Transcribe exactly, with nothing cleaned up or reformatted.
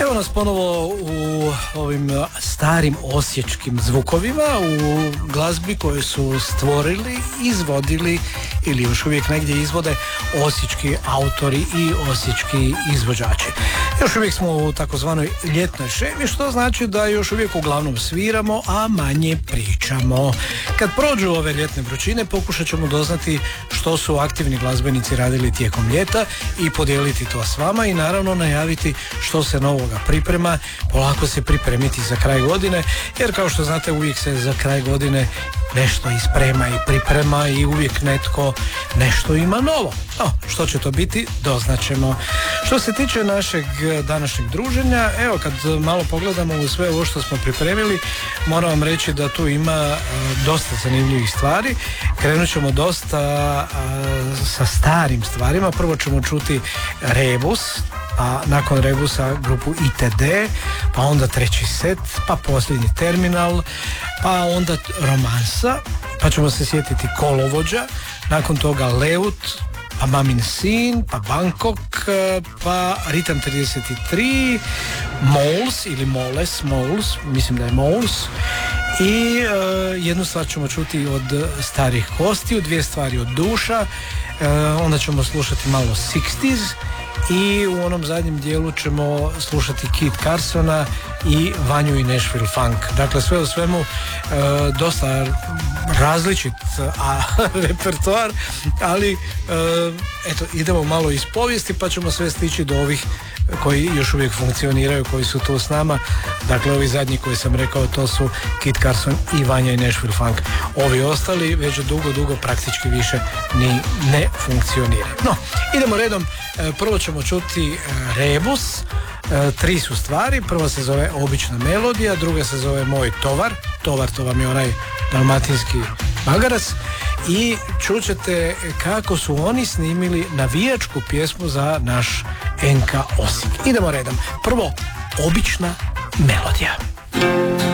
Evo nas ponovo u ovim starim osječkim zvukovima, u glazbi koju su stvorili, izvodili ili još uvijek negdje izvode osječki autori i osječki izvođači. Još uvijek smo u takozvanoj ljetnoj šemi, što znači da još uvijek uglavnom sviramo, a manje pričamo. Kad prođu ove ljetne vrućine, pokušat ćemo doznati što su aktivni glazbenici radili tijekom ljeta i podijeliti to s vama i naravno najaviti što se novoga priprema, polako se pripremiti za kraj godine, jer kao što znate uvijek se za kraj godine nešto isprema i priprema i uvijek netko nešto ima novo. No, što će to biti, doznaćemo. Što se tiče našeg današnjeg druženja, evo kad malo pogledamo u sve ovo što smo pripremili, moram vam reći da tu ima uh, dosta zanimljivih stvari. Krenut ćemo dosta uh, sa starim stvarima. Prvo ćemo čuti Rebus, pa nakon Rebusa grupu I T D, pa onda Treći set, pa Posljednji terminal, pa onda Romansa, pa ćemo se sjetiti Kolovođa, nakon toga Leut, pa Mamin sin, pa Bangkok, pa Ritam trideset tri, Moles ili Moles, Moles, mislim da je Moles, i uh, jednu stvar ćemo čuti od starih kostiju, dvije stvari od duša, uh, onda ćemo slušati malo šezdesetih i u onom zadnjem dijelu ćemo slušati Kit Carsona i Vanju i Nashville Funk. Dakle, sve u svemu e, dosta različit a, repertoar, ali e, eto, idemo malo iz povijesti pa ćemo sve stići do ovih koji još uvijek funkcioniraju, koji su tu s nama. Dakle, ovi zadnji koji sam rekao, to su Kit Carson i Vanja i Nashville Funk. Ovi ostali već dugo, dugo praktički više ni ne funkcioniraju. No, idemo redom. Prvo ćemo čuti Rebus. Tri su stvari. Prva se zove Obična melodija, druga se zove Moj tovar. Tovar, to vam je onaj dalmatinski magarac. I čućete kako su oni snimili navijačku pjesmu za naš N K Osijek. Idemo redom. Prvo, Obična melodija.